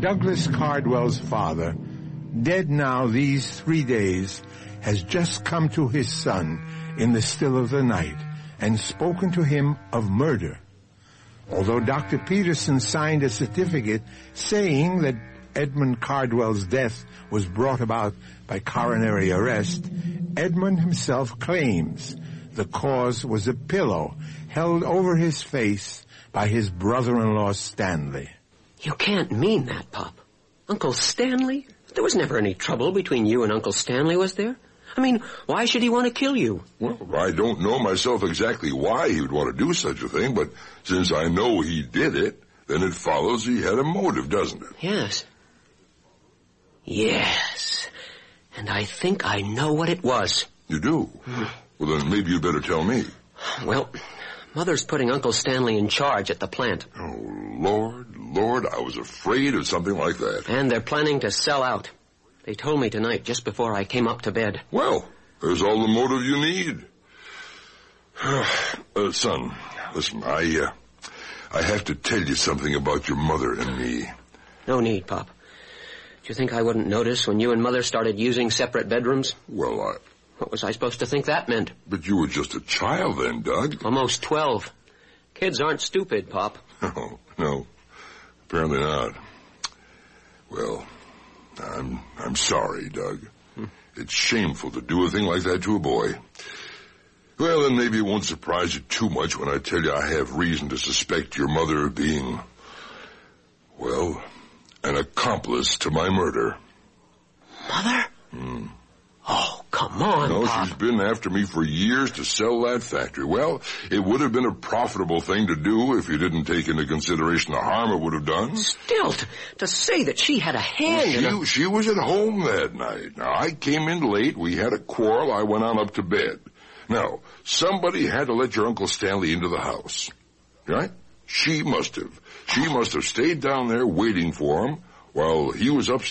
Douglas Cardwell's father, dead now these 3 days, has just come to his son in the still of the night and spoken to him of murder. Although Dr. Peterson signed a certificate saying that Edmund Cardwell's death was brought about by coronary arrest, Edmund himself claims the cause was a pillow held over his face by his brother-in-law Stanley. You can't mean that, Pop. Uncle Stanley? There was never any trouble between you and Uncle Stanley, was there? I mean, why should he want to kill you? Well, I don't know myself exactly why he would want to do such a thing, but since I know he did it, then it follows he had a motive, doesn't it? Yes. Yes. And I think I know what it was. You do? Well, then maybe you'd better tell me. Well, Mother's putting Uncle Stanley in charge at the plant. Oh, Lord, I was afraid of something like that. And they're planning to sell out. They told me tonight just before I came up to bed. Well, there's all the motive you need. Son, listen, I have to tell you something about your mother and me. No need, Pop. Do you think I wouldn't notice when you and Mother started using separate bedrooms? Well, What was I supposed to think that meant? But you were just a child then, Doug. Almost 12. Kids aren't stupid, Pop. No, apparently not. Well, I'm sorry, Doug. It's shameful to do a thing like that to a boy. Well, then maybe it won't surprise you too much when I tell you I have reason to suspect your mother of being, well, an accomplice to my murder. Mother? Oh, come on, No, Pop. she's been after me for years to sell that factory. Well, it would have been a profitable thing to do if you didn't take into consideration the harm it would have done. Still, to say that she had a hand in it. She was at home that night. Now, I came in late. We had a quarrel. I went on up to bed. Now, somebody had to let your Uncle Stanley into the house. Right? She must have. She must have stayed down there waiting for him while he was upstairs.